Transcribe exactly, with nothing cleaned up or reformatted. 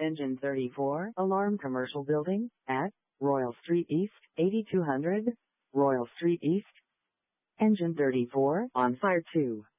Engine thirty-four, Alarm Commercial Building, at Royal Street East, eighty-two hundred, Royal Street East. Engine thirty-four, on fire two.